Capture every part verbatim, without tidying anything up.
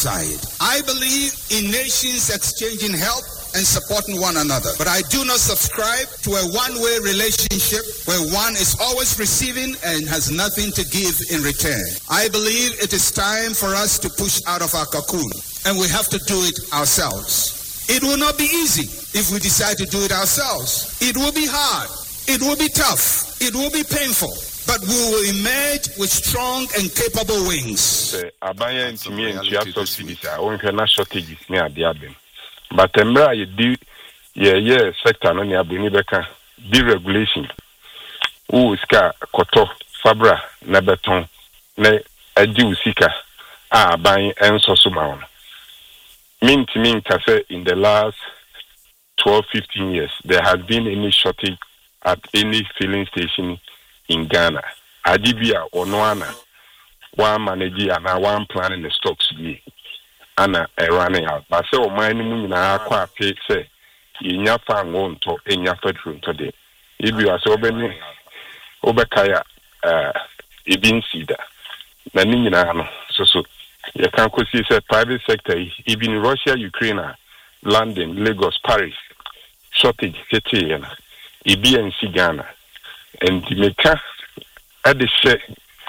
I believe in nations exchanging help and supporting one another. But I do not subscribe to a one-way relationship where one is always receiving and has nothing to give in return. I believe it is time for us to push out of our cocoon, and we have to do it ourselves. It will not be easy if we decide to do it ourselves. It will be hard. It will be tough. It will be painful. But we will emerge with strong and capable wings. Abaya intimi and subsidies are on shortages near the Abin. But Emra, you do, yeah, yeah, sector, no, near Bunibeka, deregulation. Ooh, ska, koto, fabra, nebeton, ne, edu sika, ah, buying and so sumaon. Mean to mean, Kase, in the last twelve, fifteen years, there has been any shortage at any filling station in Ghana. Adibia or Noana, one manager and one plan in the stocks be. Anna running out. But so my moon I quite pay say, in your farm won't talk in your bedroom today. If you are so many Obakaya, uh, Ibin Cedar, Nanina, so so. You can see a private sector, even Russia, Ukraine, London, Lagos, Paris, shortage, Ketiana, Ibi and Ghana, and the Meka at the share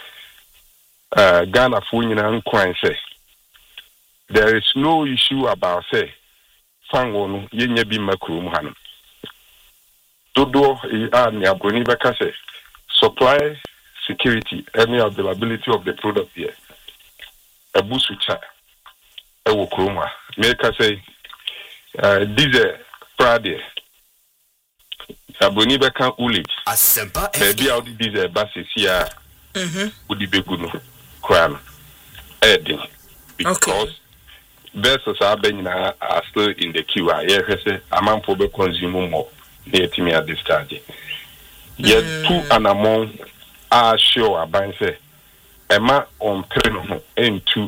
uh, Ghana for you and say. There is no issue about say Fangon Yenya be Macrum Han. Dodo and Yaboni Bacase supply security, any availability of the product here. A busucha, a wokruma. Make us say, uh, this is Friday. Aboni Bakan Ulich. A simple baby out these buses here. Would be good crime. Adding because versus our Benina are still in the queue. I say, a man for the consumer more near to me at this time. Yet two and among are sure about say. Emma on train into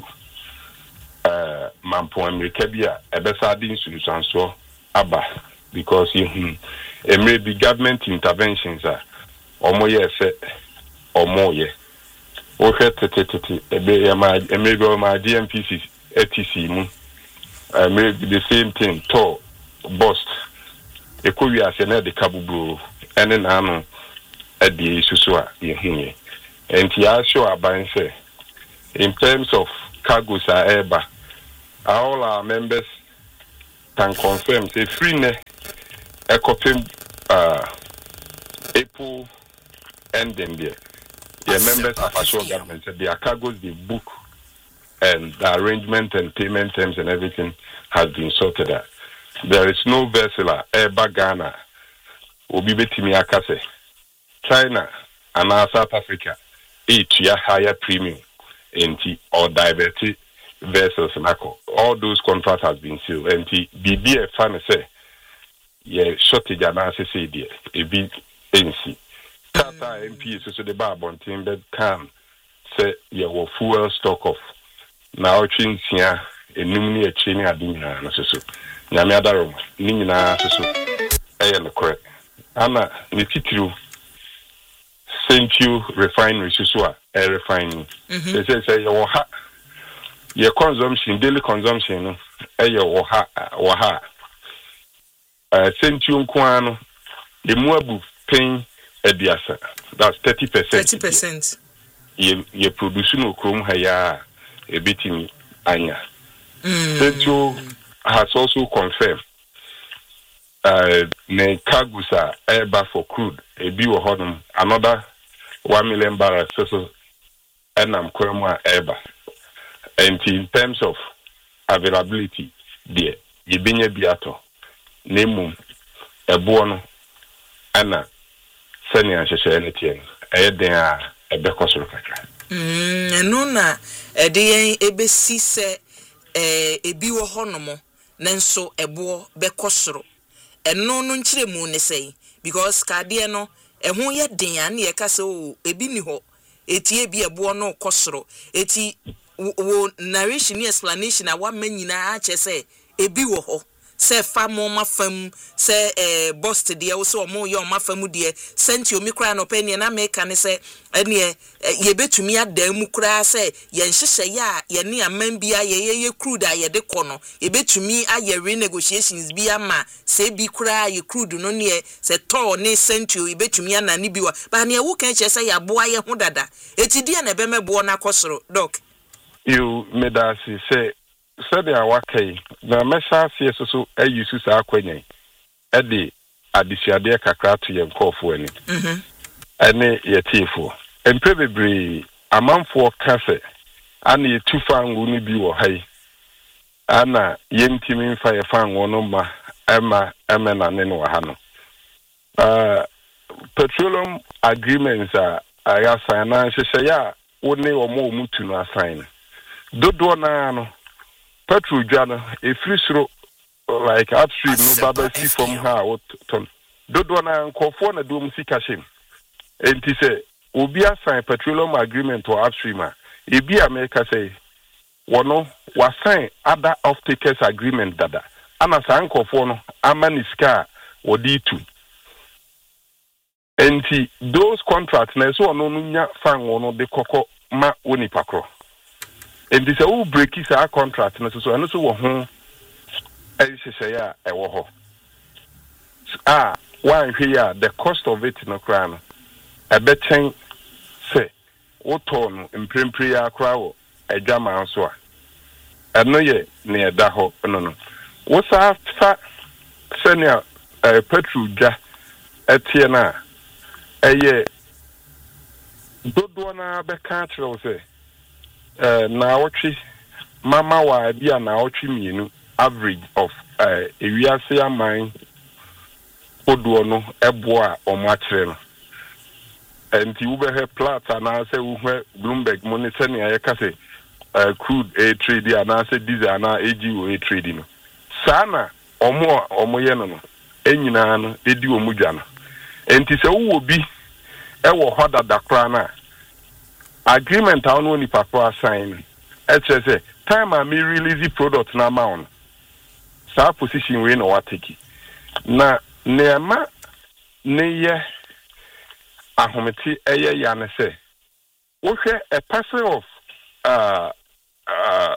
uh Mampo America bia ebesa din solution so aba because you e may be government interventions are omo ye se omo ye o hetetete e be ma e may go ma D M P C A T C mu uh maybe the same thing to bust e ko wi ase na de kabubro ene na no e de susu a ye hinye. And I show about say, in terms of cargos are ever, all our members can confirm say free ne a confirm uh April ending there. The members of our show government said their cargos they book and the arrangement and payment terms and everything has been sorted out. There is no vessel ever Ghana Obi betimi akase China and South Africa. Each year higher premium anti or diverted vessels nako. All those contracts has been sealed. Anti B B F fan say yeah shortage analysis say there a big N C. Tata M P so the bar on team that can say yeah well fuel stock of now chin sia enumni a chain adina no so so. Nyame adarom ni nyina so so. Eh no correct. Ana ni titru Saint you refinery susua a refining. They say say your ha your consumption, daily consumption no eh your ha waha. Uh Saint you nkwano the muabu paying ediasa. That's thirty percent. Thirty percent. Ye ye produce no chrome haya a bit in anya. Saint you has also confirmed uh ne kagusa eba for crude a biwa hodum another one million barrels so and I'm Kurama Eba. And in terms of availability, dear, Yibinya Biato, Nemum, Ebuono, Anna, Senia Shashanity, Edea, a Becosro. Hm, and Nuna, a day A B C say a biwa honomo, Nenso, Ebuo, Becosro, and no nun chile say, because Cardiano. Ehun ye den an ye ka se o ebi ni ho eti ebi ebo no kosoro eti wo narration explanation a wa manyina a che se ebi wo ho se fa mo mafam se eh boss de wo se o mo ye o mafam de senti omi kra no pe ne na meka ne se ene ye betumi adan mu kra se ye nhihye ya ye ne amman bia ye ye crude a ye de kɔ no ye betumi aye renegotiations bi ama se bi kra ye crude no ne se to ne senti o ye betumi anani bi wa ba ne wo kan che se ya boa ye ho dada eti die na be mebo na kɔsoro doc you medasi say said ya wakai na mesha sie so so ayusu sa akwanyen e de adisiade kakra to ye nkofo ani mhm ene ye tifo empe bebre amanfo kase ana ye tufa ngu ni bi wo hai ana ye ntimi mfa ye fa ngu no ma ema ema na ne no ha no uh petroleum agreements a aya sign na hyehyɛ ya woni omo omutu no assign dodo na no petrol jana e free sro like upstream no baba see from her what ton dodo na nkofo na do musika shem enti se obi assign petroleum agreement or upstream a ebi America say wono wa sign other off-takers agreement dada ana san nkofo no amaniska wodi tu enti those contracts na so ono nya fan wono de kokko ma woni pakro enti se wo break is our contract na so so eno so wo ho e hyehyɛ ya e wo ho ah one here the cost of it no kra no e bechen se wo to no mprempre ya kra wo adwama so a eno ye ne eda ho no no wo sa fa senior uh, petrol ja etie na eye dodo na be ka kire se eh na wotwe mama wa bia na wotwe mienu average of eh ewiase aman odo no ebo a omo akire no enti wo be he plat na se wo hwe Bloomberg mo ne se ne ayeka se crude a trade na se diesel na A G O a trade no sana omo omo ye no no enyina no edi omo dwa no enti se wo bi e wo hoda dakra na agreement a no ni papa sign e say time a me release product na amount sa position we no wateki na neema ne ye ahometi eye ya ne say wo hwe a parcel of uh uh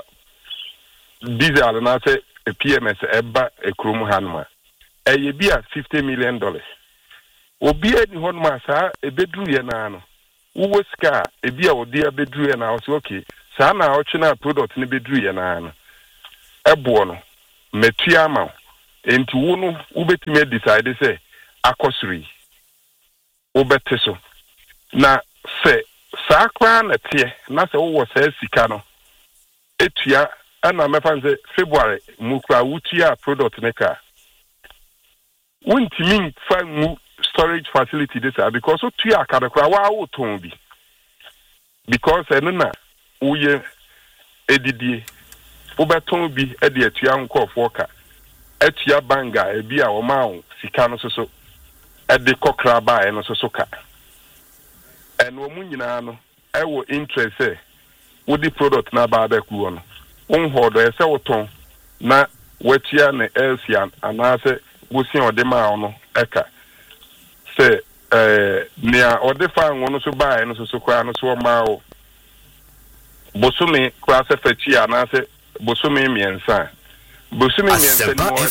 diesel na say a P M S eba e krum hanma eye bia fifty million dollars obi eni honma sa ebedru ye na no wo ska ebi a odi abedru ye na o say okay sa na o chi na product ne bedru ye na no ebo no metua ma enti wo no wo betime decide say akosuri wo bete so na se sa kwa na tie na se wo sa sika no etua ana mefa nze February mukra wutia product ne ka wontimin fa mu storage facility this because so tua akadakra wa wo ton bi because eno na uye edidie wo beton bi e de atua nkofo ka atua banga e bi a wo ma wo sika no so so e de kokra ba e no so so ka eno mu nyina no e wo interest e wo di product na ba ba ku no unhodo e se wo ton na watua ne elsian anase gosi ode ma no eka se eh nia ode fa nwono so ba no so so kwa no so ma o bosumi kwa se fachi anase bosumi miensa bosumi miensa